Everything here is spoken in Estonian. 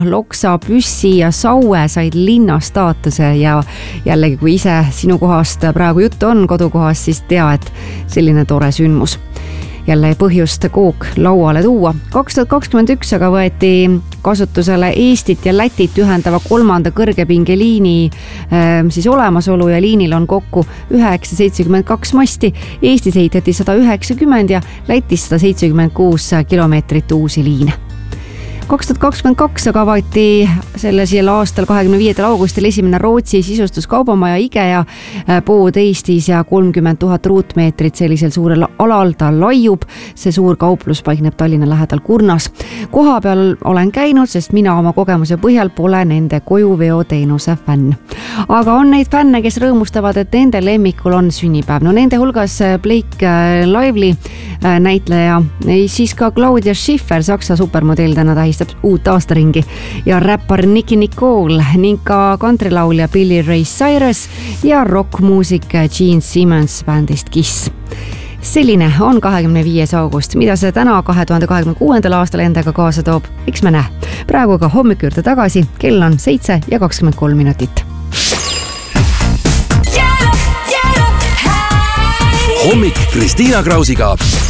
Loksa, Püssi ja Saue said linnastaatuse ja jällegi, kui ise sinu kohast praegu juttu on kodukohast, siis tea, et selline tore sündmus. Jälle põhjust kook lauale tuua. 2021 aga võeti kasutusele Eestit ja Lätit ühendava 3. kõrgepingeliini siis olemasolu ja liinil on kokku 972 masti. Eestis ehitati 190 ja Lätis 176 kilomeetrit uusi liine. 2022 aga avati sellel aastal 25. augustil esimene Rootsi sisustuskaubamaja IKEA pood Eestis ja 30 000 ruutmeetrit sellisel suurel alal ta laiub. See suur kauplus paikneb Tallinna lähedal Kurnas. Koha peal olen käinud, sest mina oma kogemuse põhjal pole nende kojuveoteenuse fänn. Aga on neid fänne, kes rõõmustavad, et nende lemmikul on sünnipäev. No nende hulgas Blake Lively näitleja, siis ka Claudia Schiffer, Saksa supermodell, täna tähistab uut aastaringi ja räppar Nicki Nicole ning ka kantrilaulja Billy Ray Cyrus ja rockmuusik Gene Simmons bändist Kiss. Selline on 25. august, mida see täna 2026. aastal endaga kaasa toob, eks me näe. Praegu ka hommiku juurde tagasi, kell on 7:23. Hommik Kristiina Krausiga.